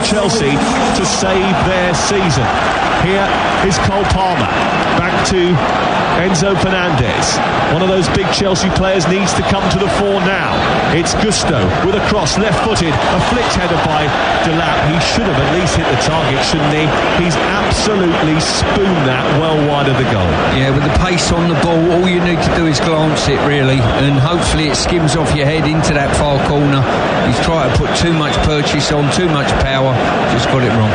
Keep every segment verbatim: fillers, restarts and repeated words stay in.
Chelsea to save their season. Here is Cole Palmer, back to Enzo Fernandez. One of those big Chelsea players needs to come to the fore now. It's Gusto with a cross, left-footed, a flicked header by Delap. He should have at least hit the target, shouldn't he? He's absolutely spooned that well wide of the goal. Yeah, with the pace on the ball, all you need to do is glance it, really, and hopefully it skims off your head into that far corner. He's tried to put too much purchase on, too much power, just got it wrong.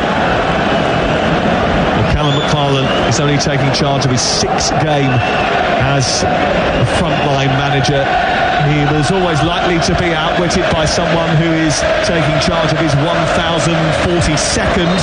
Callum McLaren is only taking charge of his sixth game as a frontline manager. He was always likely to be outwitted by someone who is taking charge of his one thousand forty-second.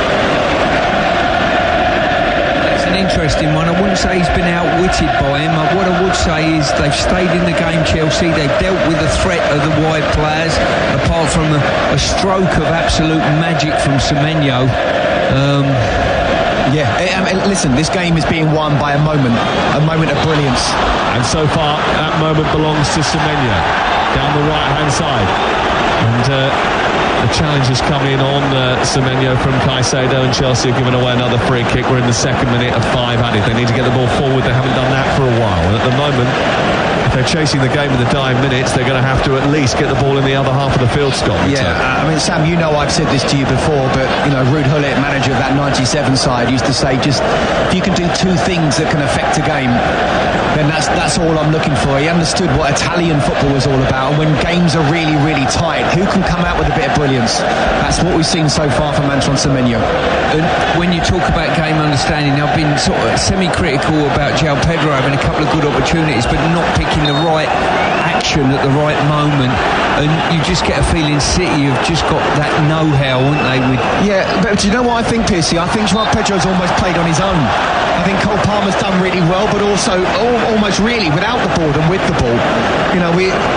It's an interesting one. I wouldn't say he's been outwitted by him. What I would say is they've stayed in the game, Chelsea. They've dealt with the threat of the wide players, apart from a, a stroke of absolute magic from Semenyo. Um... Yeah, I mean, listen, this game is being won by a moment, a moment of brilliance. And so far, that moment belongs to Semenyo, down the right-hand side. And uh, the challenge has come in on uh, Semenyo from Caicedo, and Chelsea have given away another free kick. We're in the second minute of five added. They need to get the ball forward. They haven't done that for a while. And at the moment, if they're chasing the game in the dying minutes, they're going to have to at least get the ball in the other half of the field, Scott. Yeah, I mean, Sam, you know I've said this to you before, but, you know, Ruud Gullit, manager of that ninety-seven side, used to say, just, if you can do two things that can affect a game, then that's that's all I'm looking for. He understood what Italian football was all about, and when games are really, really tight, who can come out with a bit of brilliance? That's what we've seen so far from Antoine Semenyo. And when you talk about game understanding, I've been sort of semi-critical about João Pedro having a couple of good opportunities, but not picking the right action at the right moment, and you just get a feeling City have just got that know-how, haven't they? With yeah, but do you know what I think, Piercy? I think João Pedro's almost played on his own. I think Cole Palmer's done really well, but also almost really without the ball than with the ball. You know, we